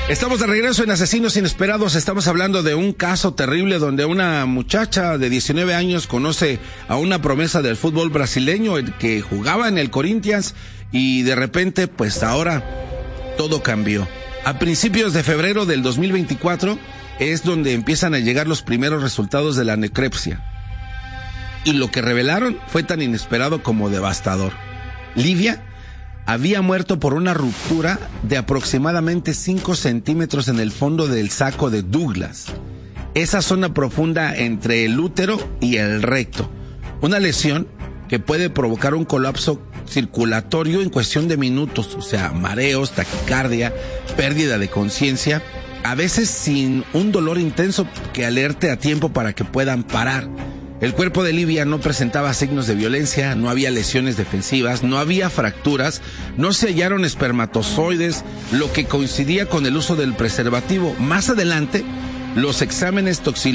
Estamos de regreso en Asesinos Inesperados. Estamos hablando de un caso terrible donde una muchacha de 19 años conoce a una promesa del fútbol brasileño que jugaba en el Corinthians y de repente, pues ahora todo cambió. A principios de febrero del 2024 es donde empiezan a llegar los primeros resultados de la necropsia. Y lo que revelaron fue tan inesperado como devastador. Livia había muerto por una ruptura de aproximadamente 5 centímetros en el fondo del saco de Douglas, esa zona profunda entre el útero y el recto. Una lesión que puede provocar un colapso circulatorio en cuestión de minutos, o sea, mareos, taquicardia, pérdida de conciencia, a veces sin un dolor intenso que alerte a tiempo para que puedan parar. El cuerpo de Livia no presentaba signos de violencia, no había lesiones defensivas, no había fracturas, no se hallaron espermatozoides, lo que coincidía con el uso del preservativo. Más adelante, los exámenes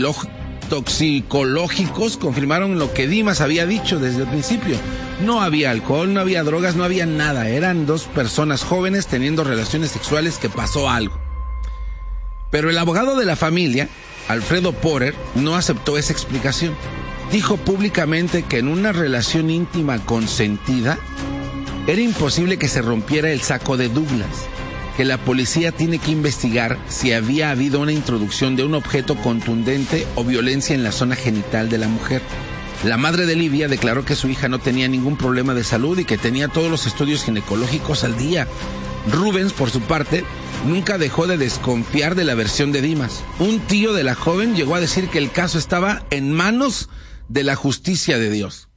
toxicológicos confirmaron lo que Dimas había dicho desde el principio. No había alcohol, no había drogas, no había nada. Eran dos personas jóvenes teniendo relaciones sexuales que pasó algo. Pero el abogado de la familia, Alfredo Porer, no aceptó esa explicación. Dijo públicamente que en una relación íntima consentida era imposible que se rompiera el saco de Douglas, que la policía tiene que investigar si había habido una introducción de un objeto contundente o violencia en la zona genital de la mujer. La madre de Livia declaró que su hija no tenía ningún problema de salud y que tenía todos los estudios ginecológicos al día. Rubens, por su parte, nunca dejó de desconfiar de la versión de Dimas. Un tío de la joven llegó a decir que el caso estaba en manos de la justicia de Dios.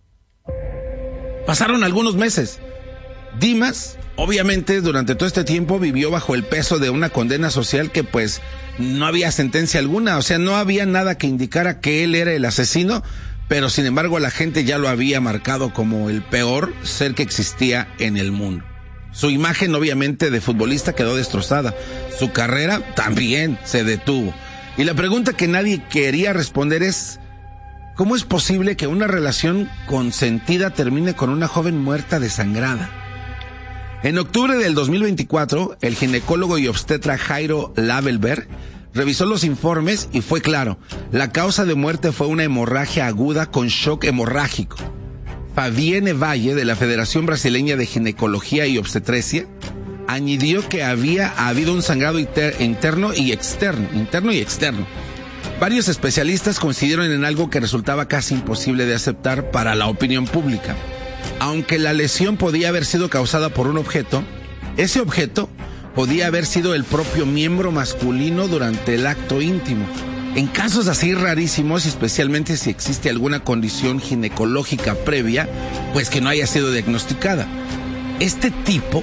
Pasaron algunos meses. Dimas, obviamente, durante todo este tiempo vivió bajo el peso de una condena social que pues no había sentencia alguna, o sea, no había nada que indicara que él era el asesino, pero sin embargo la gente ya lo había marcado como el peor ser que existía en el mundo. Su imagen, obviamente, de futbolista quedó destrozada. Su carrera también se detuvo. Y la pregunta que nadie quería responder es: ¿cómo es posible que una relación consentida termine con una joven muerta desangrada? En octubre del 2024, el ginecólogo y obstetra Jairo Lavelberg revisó los informes y fue claro: la causa de muerte fue una hemorragia aguda con shock hemorrágico. Fabienne Valle, de la Federación Brasileña de Ginecología y Obstetricia, añadió que había habido un sangrado interno y externo. Varios especialistas coincidieron en algo que resultaba casi imposible de aceptar para la opinión pública. Aunque la lesión podía haber sido causada por un objeto, ese objeto podía haber sido el propio miembro masculino durante el acto íntimo. En casos así rarísimos, especialmente si existe alguna condición ginecológica previa, pues que no haya sido diagnosticada. Este tipo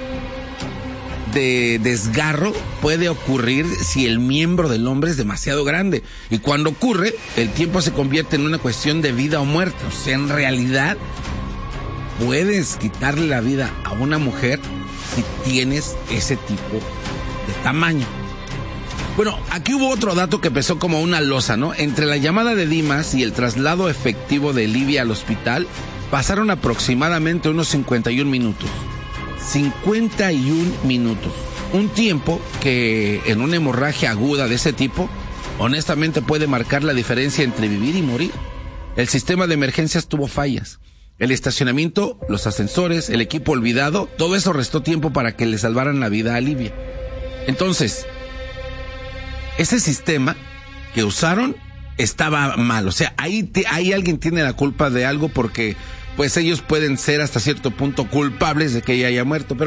de desgarro puede ocurrir si el miembro del hombre es demasiado grande. Y cuando ocurre, el tiempo se convierte en una cuestión de vida o muerte. O sea, en realidad, puedes quitarle la vida a una mujer si tienes ese tipo de tamaño. Bueno, aquí hubo otro dato que pesó como una losa, ¿no? Entre la llamada de Dimas y el traslado efectivo de Livia al hospital, pasaron aproximadamente unos 51 minutos. 51 minutos. Un tiempo que en una hemorragia aguda de ese tipo, honestamente puede marcar la diferencia entre vivir y morir. El sistema de emergencias tuvo fallas. El estacionamiento, los ascensores, el equipo olvidado, todo eso restó tiempo para que le salvaran la vida a Livia. Entonces, ese sistema que usaron estaba mal. O sea, ahí alguien tiene la culpa de algo porque pues ellos pueden ser hasta cierto punto culpables de que ella haya muerto. Pero